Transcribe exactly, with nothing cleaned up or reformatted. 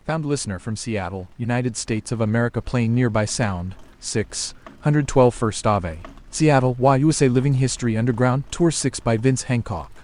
Found listener from Seattle, United States of America playing Nearby Sound, six twelve First Ave. Seattle, Y U S A Living History Underground, Tour six by Vince Hancock.